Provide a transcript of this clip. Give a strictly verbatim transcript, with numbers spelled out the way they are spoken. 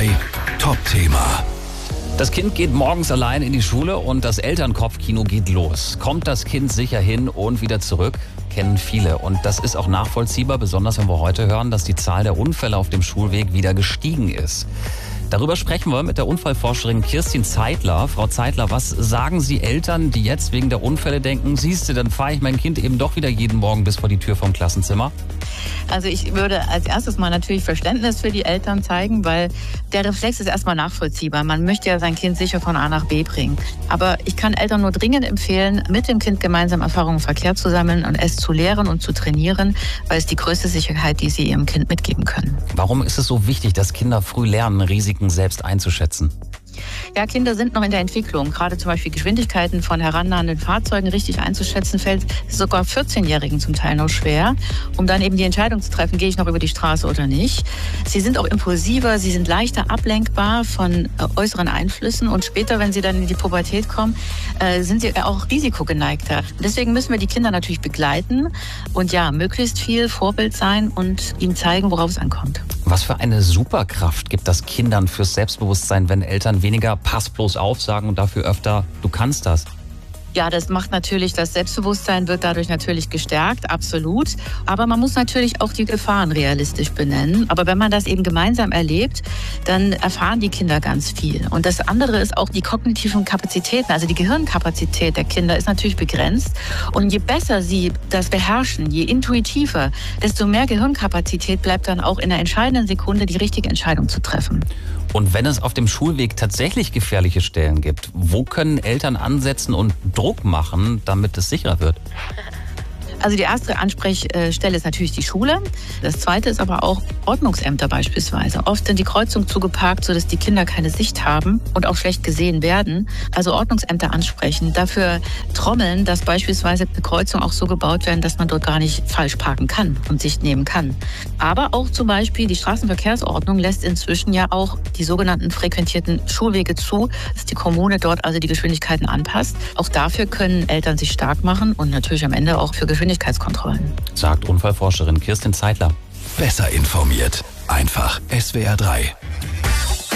drei Top-Thema. Das Kind geht morgens allein in die Schule und das Elternkopfkino geht los. Kommt das Kind sicher hin und wieder zurück? Kennen viele. Und das ist auch nachvollziehbar, besonders wenn wir heute hören, dass die Zahl der Unfälle auf dem Schulweg wieder gestiegen ist. Darüber sprechen wir mit der Unfallforscherin Kirstin Zeitler. Frau Zeitler, was sagen Sie Eltern, die jetzt wegen der Unfälle denken, siehst du, dann fahre ich mein Kind eben doch wieder jeden Morgen bis vor die Tür vom Klassenzimmer? Also ich würde als erstes mal natürlich Verständnis für die Eltern zeigen, weil der Reflex ist erstmal nachvollziehbar. Man möchte ja sein Kind sicher von A nach B bringen. Aber ich kann Eltern nur dringend empfehlen, mit dem Kind gemeinsam Erfahrungen im Verkehr zu sammeln und es zu lehren und zu trainieren, weil es die größte Sicherheit, die sie ihrem Kind mitgeben können. Warum ist es so wichtig, dass Kinder früh lernen, Risiken selbst einzuschätzen? Ja, Kinder sind noch in der Entwicklung. Gerade zum Beispiel Geschwindigkeiten von herannahenden Fahrzeugen richtig einzuschätzen, fällt sogar vierzehnjährigen zum Teil noch schwer, um dann eben die Entscheidung zu treffen, gehe ich noch über die Straße oder nicht. Sie sind auch impulsiver, sie sind leichter ablenkbar von äußeren Einflüssen und später, wenn sie dann in die Pubertät kommen, sind sie auch risikogeneigter. Deswegen müssen wir die Kinder natürlich begleiten und ja, möglichst viel Vorbild sein und ihnen zeigen, worauf es ankommt. Was für eine Superkraft gibt das Kindern fürs Selbstbewusstsein, wenn Eltern weniger pass bloß auf sagen und dafür öfter, du kannst das? Ja, das macht natürlich, das Selbstbewusstsein wird dadurch natürlich gestärkt, absolut. Aber man muss natürlich auch die Gefahren realistisch benennen. Aber wenn man das eben gemeinsam erlebt, dann erfahren die Kinder ganz viel. Und das andere ist auch die kognitiven Kapazitäten, also die Gehirnkapazität der Kinder ist natürlich begrenzt. Und je besser sie das beherrschen, je intuitiver, desto mehr Gehirnkapazität bleibt dann auch in der entscheidenden Sekunde, die richtige Entscheidung zu treffen. Und wenn es auf dem Schulweg tatsächlich gefährliche Stellen gibt, wo können Eltern ansetzen und Druck machen, damit es sicherer wird? Also die erste Ansprechstelle ist natürlich die Schule. Das zweite ist aber auch Ordnungsämter beispielsweise. Oft sind die Kreuzungen zugeparkt, sodass die Kinder keine Sicht haben und auch schlecht gesehen werden. Also Ordnungsämter ansprechen, dafür trommeln, dass beispielsweise Kreuzungen auch so gebaut werden, dass man dort gar nicht falsch parken kann und Sicht nehmen kann. Aber auch zum Beispiel die Straßenverkehrsordnung lässt inzwischen ja auch die sogenannten frequentierten Schulwege zu, dass die Kommune dort also die Geschwindigkeiten anpasst. Auch dafür können Eltern sich stark machen und natürlich am Ende auch für Geschwindigkeitskontrollen. Sagt Unfallforscherin Kirstin Zeitler. Besser informiert. Einfach S W R drei.